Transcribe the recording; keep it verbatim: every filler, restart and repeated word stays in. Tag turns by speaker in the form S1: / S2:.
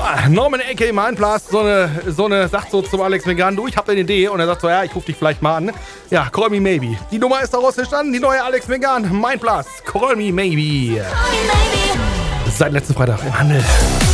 S1: Ja, Norman A K Mindblast, so eine, so eine, sagt so zum Alex Megan, du, ich hab eine Idee. Und er sagt so, ja, ich ruf dich vielleicht mal an. Ja, Call Me Maybe. Die Nummer ist daraus entstanden, die neue Alex Megan Mindblast. Call Me Maybe. Seit letzten Freitag im Handel.